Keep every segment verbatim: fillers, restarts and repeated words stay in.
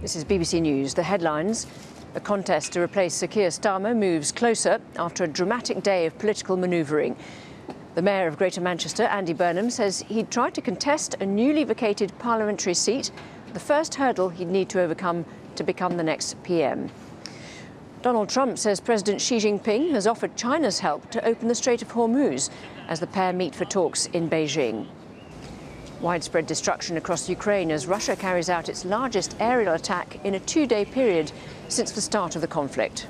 This is B B C News. The headlines. A contest to replace Sir Keir Starmer moves closer after a dramatic day of political manoeuvring. The Mayor of Greater Manchester, Andy Burnham, says he'd tried to contest a newly vacated parliamentary seat, the first hurdle he'd need to overcome to become the next P M. Donald Trump says President Xi Jinping has offered China's help to open the Strait of Hormuz as the pair meet for talks in Beijing. Widespread destruction across Ukraine as Russia carries out its largest aerial attack in a two-day period since the start of the conflict.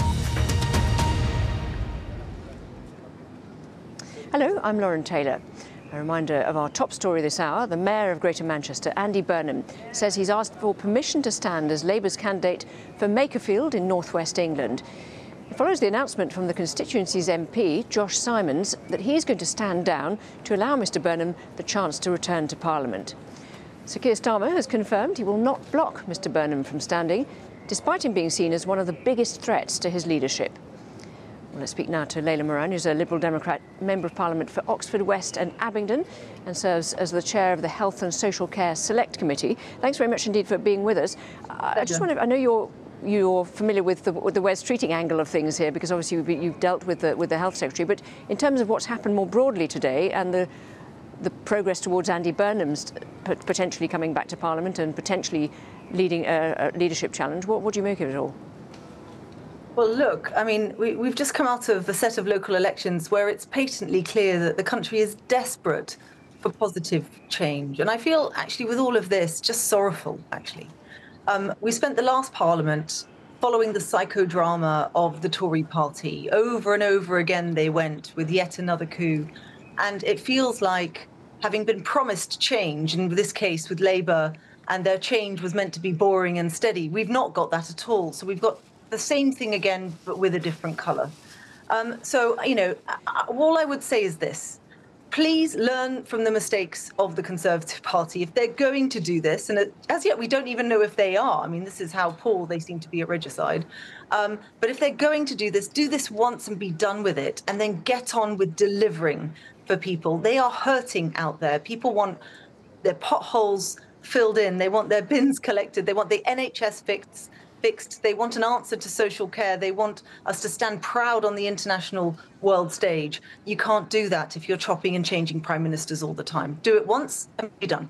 Hello, I'm Lauren Taylor. A reminder of our top story this hour. The Mayor of Greater Manchester, Andy Burnham, says he's asked for permission to stand as Labour's candidate for Makerfield in northwest England. It follows the announcement from the constituency's M P, Josh Simons, that he's going to stand down to allow Mr Burnham the chance to return to Parliament. Sir Keir Starmer has confirmed he will not block Mr Burnham from standing, despite him being seen as one of the biggest threats to his leadership. Well, let's speak now to Layla Moran, who's a Liberal Democrat Member of Parliament for Oxford West and Abingdon and serves as the chair of the Health and Social Care Select Committee. Thanks very much indeed for being with us. Uh, I just wonder, I know you're You're familiar with the, with the Wes Streeting angle of things here, because obviously you've, you've dealt with the, with the Health Secretary. But in terms of what's happened more broadly today and the, the progress towards Andy Burnham's potentially coming back to Parliament and potentially leading a, a leadership challenge, what, what do you make of it all? Well, look, I mean, we, we've just come out of a set of local elections where it's patently clear that the country is desperate for positive change. And I feel actually with all of this just sorrowful, actually. Um, we spent the last Parliament following the psychodrama of the Tory party. Over and over again they went with yet another coup. And it feels like, having been promised change, in this case with Labour, and their change was meant to be boring and steady, we've not got that at all. So we've got the same thing again, but with a different colour. Um, so, you know, all I would say is this. Please learn from the mistakes of the Conservative Party. If they're going to do this, and as yet we don't even know if they are. I mean, this is how poor they seem to be at regicide. Um, but if they're going to do this, do this once and be done with it, and then get on with delivering for people. They are hurting out there. People want their potholes filled in. They want their bins collected. They want the N H S fixed. Fixed. They want an answer to social care. They want us to stand proud on the international world stage. You can't do that if you're chopping and changing prime ministers all the time. Do it once and be done.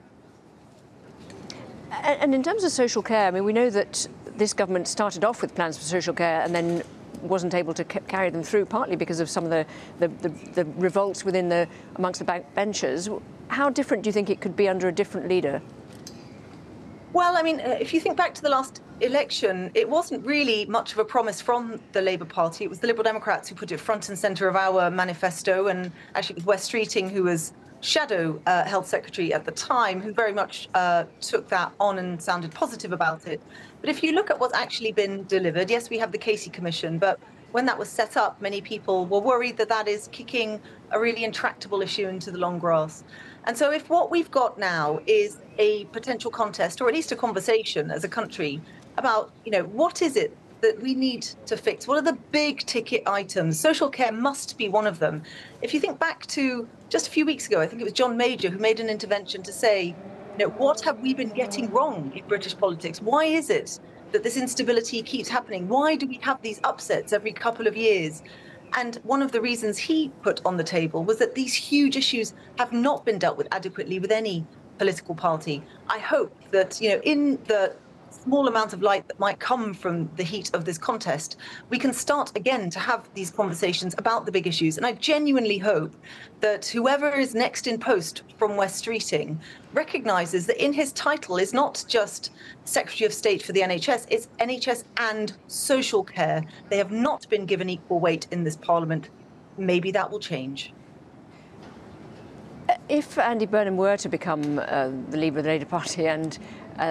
And in terms of social care, I mean, we know that this government started off with plans for social care and then wasn't able to carry them through, partly because of some of the, the, the, the revolts within the amongst the backbenchers. How different do you think it could be under a different leader? Well, I mean, if you think back to the last election, it wasn't really much of a promise from the Labour Party. It was the Liberal Democrats who put it front and centre of our manifesto, and actually it was Wes Streeting, who was Shadow uh, Health Secretary at the time, who very much uh, took that on and sounded positive about it. But if you look at what's actually been delivered, yes, we have the Casey Commission, but when that was set up, many people were worried that that is kicking a really intractable issue into the long grass. And so if what we've got now is a potential contest, or at least a conversation as a country about, you know, what is it that we need to fix? What are the big ticket items? Social care must be one of them. If you think back to just a few weeks ago, I think it was John Major who made an intervention to say, you know, what have we been getting wrong in British politics? Why is it that this instability keeps happening? Why do we have these upsets every couple of years? And one of the reasons he put on the table was that these huge issues have not been dealt with adequately with any political party. I hope that, you know, in the small amount of light that might come from the heat of this contest, we can start again to have these conversations about the big issues. And I genuinely hope that whoever is next in post from Wes Streeting recognises that in his title is not just Secretary of State for the N H S, it's N H S and social care. They have not been given equal weight in this Parliament. Maybe that will change. If Andy Burnham were to become uh, the leader of the Labour Party and